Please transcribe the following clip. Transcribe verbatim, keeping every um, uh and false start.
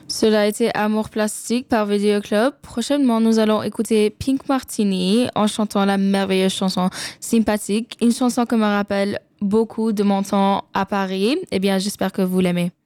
Cela a été Amour plastique par Video Club. Prochainement, nous allons écouter Pink Martini en chantant la merveilleuse chanson Sympathique, une chanson qui me rappelle beaucoup de mon temps à Paris. Eh bien, j'espère que vous l'aimez.